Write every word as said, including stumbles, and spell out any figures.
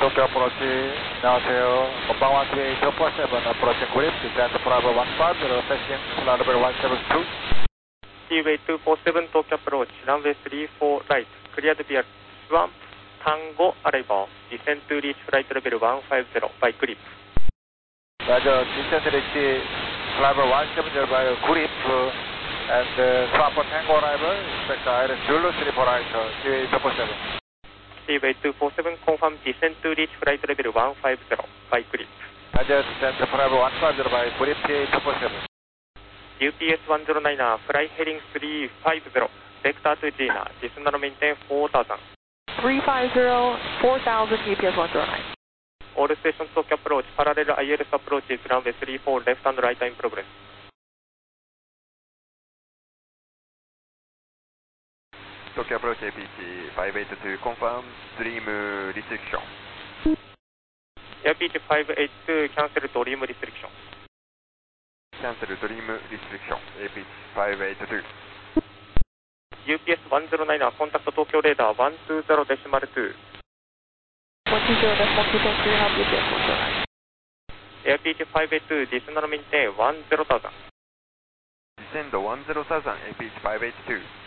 Tokyo approach, 안녕하세요. 건방와 트웨이 투포 세븐 approaching grip, descent Bravo one five zero, passing flight level one seven two. Seaway two four seven Tokyo approach, runway three four right, cleared via Swamp, Tango arrival, descent to reach flight level one five zero by grip. Roger, descent to reach flight level one seven zero by grip, and uh, Swamp Tango arrival, expect I R S Zulu three four right, Seaway two four seven. Seaway two four seven, confirm descent to reach flight level one five zero by grip. Roger, descent to flight level one five zero by grip, Seaway two four seven. U P S one zero nine, fly heading three five zero, vector to Gina, descend and maintain four thousand. three five zero, four thousand, U P S one zero nine. All stations Tokyo approach, parallel I L S approaches, runway three four, left and right in progress. Tokyo approach A P C five eight two, confirm stream restriction. A P C five eight two, cancel stream restriction. Cancel stream restriction, A P C five eight two. U P S one zero nine, contact Tokyo radar one two zero decimal two. one two zero decimal two, thanks for your help, U P S one zero nine. A P C five eight two, descend and maintain one zero thousand. Descend one zero thousand, A P C five eight two.